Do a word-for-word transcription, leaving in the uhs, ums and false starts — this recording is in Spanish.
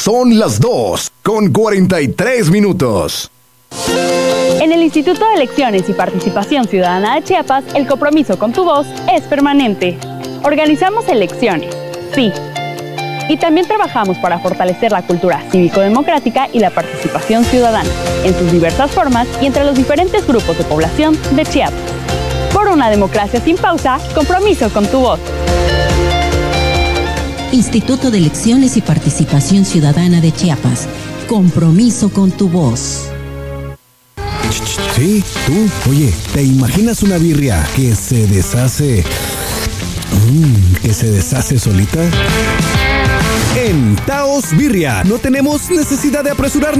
Son las dos con cuarenta y tres minutos. En el Instituto de Elecciones y Participación Ciudadana de Chiapas, el compromiso con tu voz es permanente. Organizamos elecciones, sí. Y también trabajamos para fortalecer la cultura cívico-democrática y la participación ciudadana, en sus diversas formas y entre los diferentes grupos de población de Chiapas. Por una democracia sin pausa, compromiso con tu voz. Instituto de Elecciones y Participación Ciudadana de Chiapas. Compromiso con tu voz. Sí, tú, oye, ¿te imaginas una birria que se deshace, mmm, que se deshace solita? En Taos Birria no tenemos necesidad de apresurarnos.